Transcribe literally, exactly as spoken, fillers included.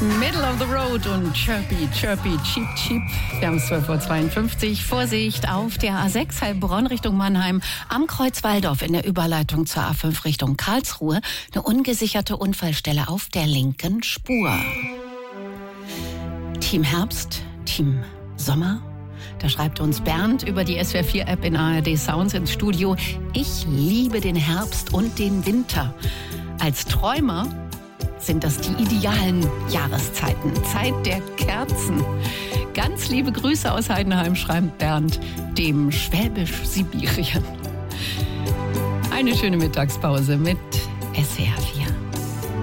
Middle of the Road und Chirpy, Chirpy, Cheep, Cheep. Wir haben es zwölf Uhr zweiundfünfzig. Vorsicht auf der A sechs Heilbronn Richtung Mannheim am Kreuz Walldorf in der Überleitung zur A fünf Richtung Karlsruhe. Eine ungesicherte Unfallstelle auf der linken Spur. Team Herbst, Team Sommer. Da schreibt uns Bernd über die S W R vier App in A R D Sounds ins Studio. Ich liebe den Herbst und den Winter. Als Träumer sind das die idealen Jahreszeiten. Zeit der Kerzen. Ganz liebe Grüße aus Heidenheim, schreibt Bernd, dem Schwäbisch-Sibirien. Eine schöne Mittagspause mit S W R vier.